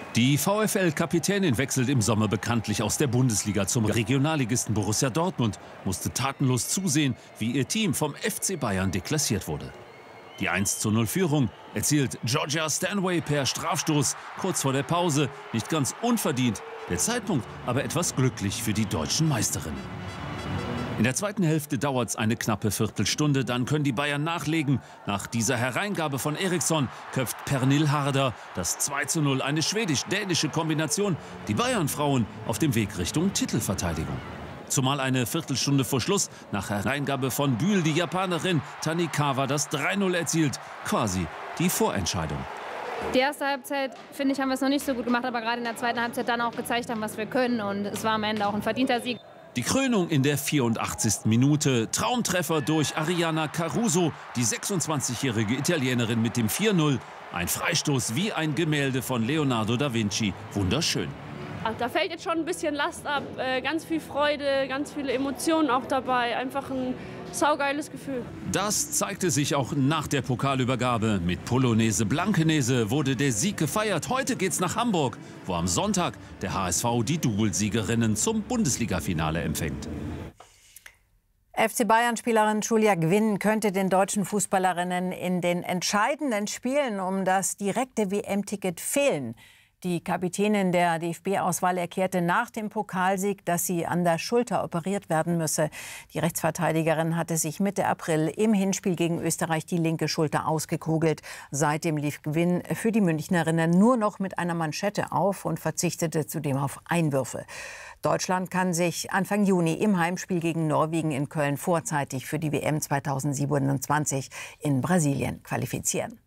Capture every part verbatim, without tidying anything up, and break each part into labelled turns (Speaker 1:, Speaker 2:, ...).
Speaker 1: Die VfL-Kapitänin wechselt im Sommer bekanntlich aus der Bundesliga zum Regionalligisten Borussia Dortmund, musste tatenlos zusehen, wie ihr Team vom F C Bayern deklassiert wurde. Die eins zu null Führung erzielt Georgia Stanway per Strafstoß kurz vor der Pause, nicht ganz unverdient, der Zeitpunkt aber etwas glücklich für die deutschen Meisterinnen. In der zweiten Hälfte dauert es eine knappe Viertelstunde, dann können die Bayern nachlegen. Nach dieser Hereingabe von Eriksson köpft Pernille Harder das zwei zu null, eine schwedisch-dänische Kombination. Die Bayern-Frauen auf dem Weg Richtung Titelverteidigung. Zumal eine Viertelstunde vor Schluss nach Hereingabe von Bühl die Japanerin Tanikawa das drei null erzielt. Quasi die Vorentscheidung.
Speaker 2: Die erste Halbzeit, finde ich, haben wir es noch nicht so gut gemacht, aber gerade in der zweiten Halbzeit dann auch gezeigt haben, was wir können. Und es war am Ende auch ein verdienter Sieg.
Speaker 1: Die Krönung in der vierundachtzigsten Minute. Traumtreffer durch Ariana Caruso, die sechsundzwanzigjährige Italienerin mit dem vier null. Ein Freistoß wie ein Gemälde von Leonardo da Vinci. Wunderschön.
Speaker 3: Ach, da fällt jetzt schon ein bisschen Last ab. Äh, ganz viel Freude, ganz viele Emotionen auch dabei. Einfach ein saugeiles Gefühl.
Speaker 1: Das zeigte sich auch nach der Pokalübergabe. Mit Polonaise Blankenese wurde der Sieg gefeiert. Heute geht's nach Hamburg, wo am Sonntag der H S V die Doublesiegerinnen zum Bundesliga-Finale empfängt.
Speaker 4: F C Bayern-Spielerin Julia Gwynn könnte den deutschen Fußballerinnen in den entscheidenden Spielen um das direkte W M-Ticket fehlen. Die Kapitänin der D F B-Auswahl erklärte nach dem Pokalsieg, dass sie an der Schulter operiert werden müsse. Die Rechtsverteidigerin hatte sich Mitte April im Hinspiel gegen Österreich die linke Schulter ausgekugelt. Seitdem lief Gwynn für die Münchnerinnen nur noch mit einer Manschette auf und verzichtete zudem auf Einwürfe. Deutschland kann sich Anfang Juni im Heimspiel gegen Norwegen in Köln vorzeitig für die W M zweitausendsiebenundzwanzig in Brasilien qualifizieren.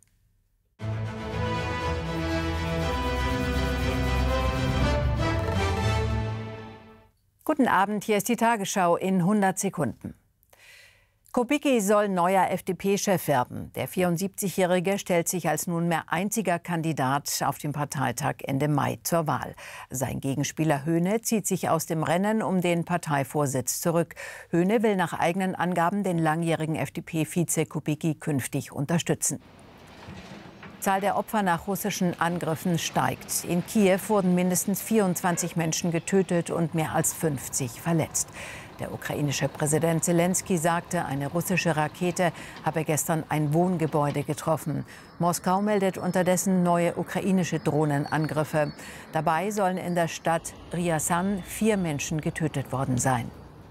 Speaker 4: Guten Abend, hier ist die Tagesschau in hundert Sekunden. Kubicki soll neuer F D P-Chef werden. Der vierundsiebzigjährige stellt sich als nunmehr einziger Kandidat auf dem Parteitag Ende Mai zur Wahl. Sein Gegenspieler Höhne zieht sich aus dem Rennen um den Parteivorsitz zurück. Höhne will nach eigenen Angaben den langjährigen F D P-Vize Kubicki künftig unterstützen. Die Zahl der Opfer nach russischen Angriffen steigt. In Kiew wurden mindestens vierundzwanzig Menschen getötet und mehr als fünfzig verletzt. Der ukrainische Präsident Selenskyj sagte, eine russische Rakete habe gestern ein Wohngebäude getroffen. Moskau meldet unterdessen neue ukrainische Drohnenangriffe. Dabei sollen in der Stadt Rjasan vier Menschen getötet worden sein.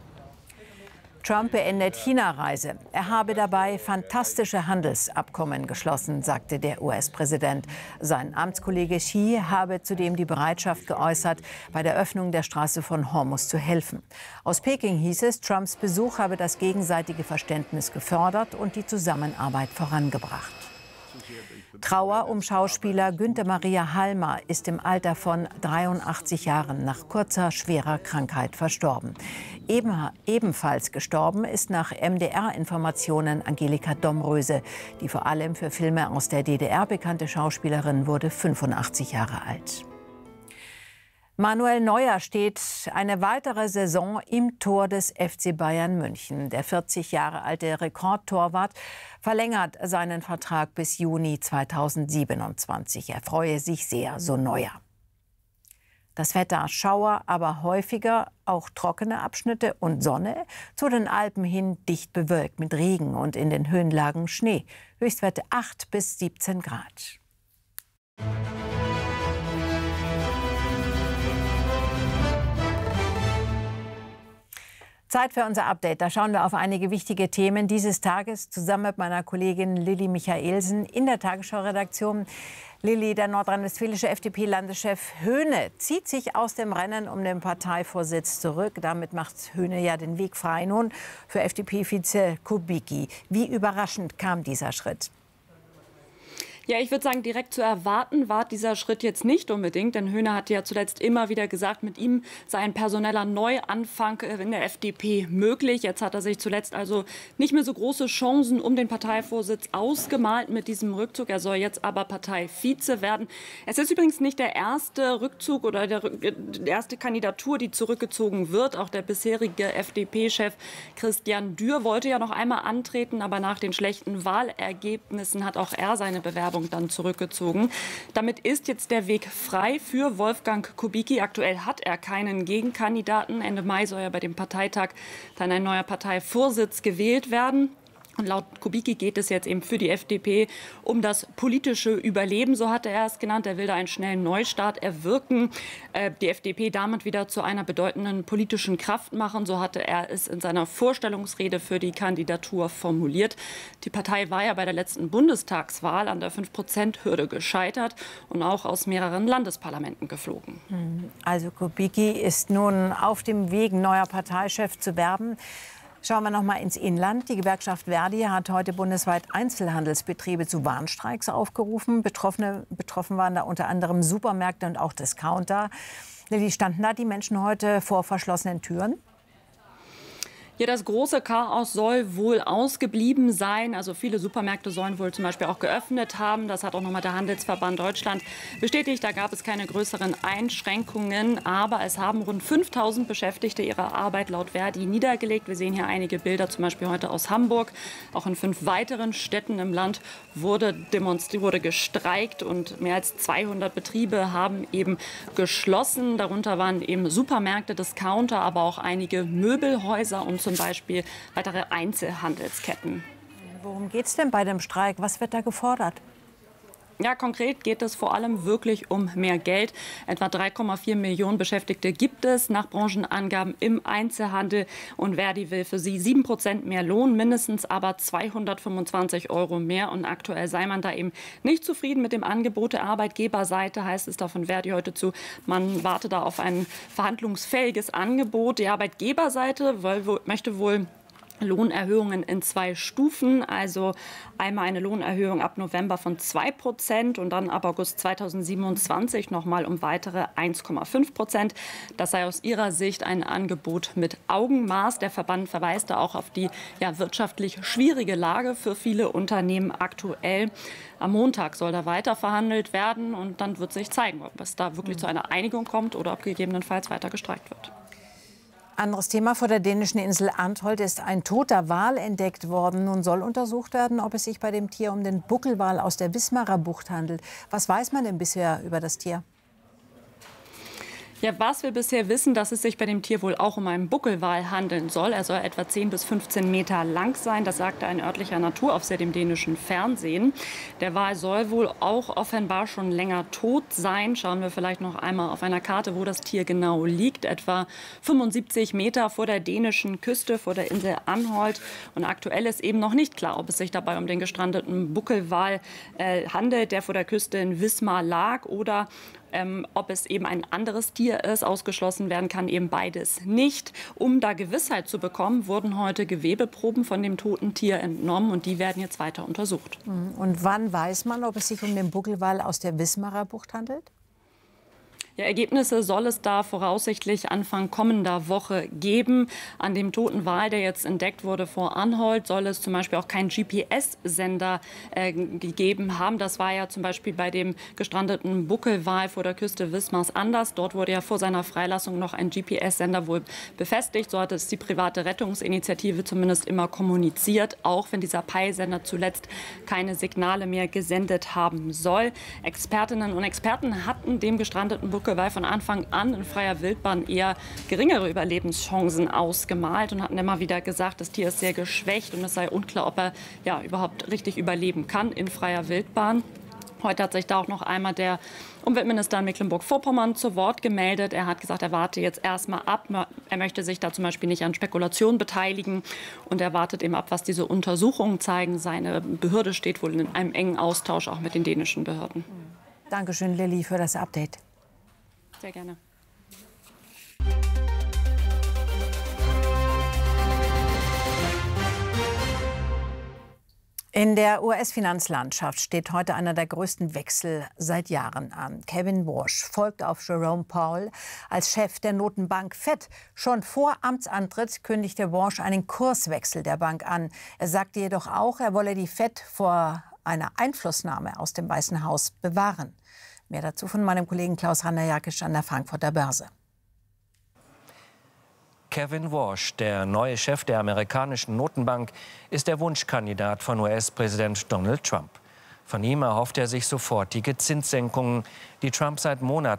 Speaker 4: Trump beendet China-Reise. Er habe dabei fantastische Handelsabkommen geschlossen, sagte der U S-Präsident. Sein Amtskollege Xi habe zudem die Bereitschaft geäußert, bei der Öffnung der Straße von Hormuz zu helfen. Aus Peking hieß es, Trumps Besuch habe das gegenseitige Verständnis gefördert und die Zusammenarbeit vorangebracht. Trauer um Schauspieler Günther Maria Halmer ist im Alter von dreiundachtzig Jahren nach kurzer, schwerer Krankheit verstorben. Eben, ebenfalls gestorben ist nach M D R-Informationen Angelika Domröse. Die vor allem für Filme aus der D D R bekannte Schauspielerin wurde fünfundachtzig Jahre alt. Manuel Neuer steht eine weitere Saison im Tor des F C Bayern München. Der vierzig Jahre alte Rekordtorwart verlängert seinen Vertrag bis Juni zweitausendsiebenundzwanzig. Er freue sich sehr, so Neuer. Das Wetter: Schauer, aber häufiger auch trockene Abschnitte und Sonne. Zu den Alpen hin dicht bewölkt mit Regen und in den Höhenlagen Schnee. Höchstwerte acht bis siebzehn Grad. Zeit für unser Update. Da schauen wir auf einige wichtige Themen dieses Tages zusammen mit meiner Kollegin Lilly Michaelsen in der Tagesschau-Redaktion. Lilly, der nordrhein-westfälische F D P-Landeschef Höhne zieht sich aus dem Rennen um den Parteivorsitz zurück. Damit macht Höhne ja den Weg frei nun für F D P-Vize Kubicki. Wie überraschend kam dieser Schritt?
Speaker 3: Ja, ich würde sagen, direkt zu erwarten war dieser Schritt jetzt nicht unbedingt, denn Höhne hatte ja zuletzt immer wieder gesagt, mit ihm sei ein personeller Neuanfang in der F D P möglich. Jetzt hat er sich zuletzt also nicht mehr so große Chancen um den Parteivorsitz ausgemalt mit diesem Rückzug. Er soll jetzt aber Parteivize werden. Es ist übrigens nicht der erste Rückzug oder der, die erste Kandidatur, die zurückgezogen wird. Auch der bisherige F D P-Chef Christian Dürr wollte ja noch einmal antreten, aber nach den schlechten Wahlergebnissen hat auch er seine Bewerbung Bewerbung dann zurückgezogen. Damit ist jetzt der Weg frei für Wolfgang Kubicki. Aktuell hat er keinen Gegenkandidaten. Ende Mai soll ja bei dem Parteitag dann ein neuer Parteivorsitz gewählt werden. Und laut Kubicki geht es jetzt eben für die F D P um das politische Überleben, so hat er es genannt. Er will da einen schnellen Neustart erwirken, äh, die F D P damit wieder zu einer bedeutenden politischen Kraft machen. So hatte er es in seiner Vorstellungsrede für die Kandidatur formuliert. Die Partei war ja bei der letzten Bundestagswahl an der fünf Prozent Hürde gescheitert und auch aus mehreren Landesparlamenten geflogen.
Speaker 4: Also Kubicki ist nun auf dem Weg, neuer Parteichef zu werden. Schauen wir noch mal ins Inland. Die Gewerkschaft Verdi hat heute bundesweit Einzelhandelsbetriebe zu Warnstreiks aufgerufen. Betroffene, betroffen waren da unter anderem Supermärkte und auch Discounter. Wie standen da die Menschen heute vor verschlossenen Türen?
Speaker 3: Ja, das große Chaos soll wohl ausgeblieben sein. Also viele Supermärkte sollen wohl zum Beispiel auch geöffnet haben. Das hat auch noch mal der Handelsverband Deutschland bestätigt. Da gab es keine größeren Einschränkungen. Aber es haben rund fünftausend Beschäftigte ihre Arbeit laut Verdi niedergelegt. Wir sehen hier einige Bilder, zum Beispiel heute aus Hamburg. Auch in fünf weiteren Städten im Land wurde demonstriert, wurde gestreikt. Und mehr als zweihundert Betriebe haben eben geschlossen. Darunter waren eben Supermärkte, Discounter, aber auch einige Möbelhäuser und zum Beispiel weitere Einzelhandelsketten.
Speaker 4: Worum geht es denn bei dem Streik? Was wird da gefordert?
Speaker 3: Ja, konkret geht es vor allem wirklich um mehr Geld. Etwa drei Komma vier Millionen Beschäftigte gibt es nach Branchenangaben im Einzelhandel. Und Verdi will für sie sieben Prozent mehr Lohn, mindestens aber zweihundertfünfundzwanzig Euro mehr. Und aktuell sei man da eben nicht zufrieden mit dem Angebot der Arbeitgeberseite, heißt es da von Verdi heute zu. Man warte da auf ein verhandlungsfähiges Angebot. Die Arbeitgeberseite will, möchte wohl Lohnerhöhungen in zwei Stufen, also einmal eine Lohnerhöhung ab November von zwei Prozent und dann ab August zweitausendsiebenundzwanzig noch mal um weitere eins Komma fünf Prozent. Das sei aus ihrer Sicht ein Angebot mit Augenmaß. Der Verband verweist da auch auf die ja, wirtschaftlich schwierige Lage für viele Unternehmen aktuell. Am Montag soll da weiter verhandelt werden und dann wird sich zeigen, ob es da wirklich zu einer Einigung kommt oder ob gegebenenfalls weiter gestreikt wird.
Speaker 4: Anderes Thema: Vor der dänischen Insel Antholt ist ein toter Wal entdeckt worden. Nun soll untersucht werden, ob es sich bei dem Tier um den Buckelwal aus der Wismarer Bucht handelt. Was weiß man denn bisher über das Tier?
Speaker 3: Ja, was wir bisher wissen, dass es sich bei dem Tier wohl auch um einen Buckelwal handeln soll. Er soll etwa zehn bis fünfzehn Meter lang sein. Das sagte ein örtlicher Naturaufseher dem dänischen Fernsehen. Der Wal soll wohl auch offenbar schon länger tot sein. Schauen wir vielleicht noch einmal auf einer Karte, wo das Tier genau liegt. Etwa fünfundsiebzig Meter vor der dänischen Küste, vor der Insel Anholt. Und aktuell ist eben noch nicht klar, ob es sich dabei um den gestrandeten Buckelwal äh, handelt, der vor der Küste in Wismar lag, oder Ähm, ob es eben ein anderes Tier ist. Ausgeschlossen werden kann eben beides nicht. Um da Gewissheit zu bekommen, wurden heute Gewebeproben von dem toten Tier entnommen und die werden jetzt weiter untersucht.
Speaker 4: Und wann weiß man, ob es sich um den Buckelwal aus der Wismarer Bucht handelt?
Speaker 3: Ja, Ergebnisse soll es da voraussichtlich Anfang kommender Woche geben. An dem toten Wal, der jetzt entdeckt wurde vor Anholt, soll es zum Beispiel auch keinen G P S-Sender äh, gegeben haben. Das war ja zum Beispiel bei dem gestrandeten Buckelwal vor der Küste Wismars anders. Dort wurde ja vor seiner Freilassung noch ein G P S-Sender wohl befestigt. So hat es die private Rettungsinitiative zumindest immer kommuniziert, auch wenn dieser Peilsender zuletzt keine Signale mehr gesendet haben soll. Expertinnen und Experten hatten dem gestrandeten Buckelwal von Anfang an in freier Wildbahn eher geringere Überlebenschancen ausgemalt und hatten immer wieder gesagt, das Tier ist sehr geschwächt und es sei unklar, ob er ja überhaupt richtig überleben kann in freier Wildbahn. Heute hat sich da auch noch einmal der Umweltminister in Mecklenburg-Vorpommern zu Wort gemeldet. Er hat gesagt, er warte jetzt erstmal ab. Er möchte sich da zum Beispiel nicht an Spekulationen beteiligen. Und er wartet eben ab, was diese Untersuchungen zeigen. Seine Behörde steht wohl in einem engen Austausch auch mit den dänischen Behörden.
Speaker 4: Dankeschön, Lilly, für das Update.
Speaker 3: Sehr gerne.
Speaker 4: In der U S-Finanzlandschaft steht heute einer der größten Wechsel seit Jahren an. Kevin Warsh folgt auf Jerome Powell als Chef der Notenbank Fed. Schon vor Amtsantritt kündigte Warsh einen Kurswechsel der Bank an. Er sagte jedoch auch, er wolle die Fed vor einer Einflussnahme aus dem Weißen Haus bewahren. Mehr dazu von meinem Kollegen Klaus Ranajakisch an der Frankfurter Börse.
Speaker 5: Kevin Warsh, der neue Chef der amerikanischen Notenbank, ist der Wunschkandidat von U S-Präsident Donald Trump. Von ihm erhofft er sich sofortige Zinssenkungen, die Trump seit Monaten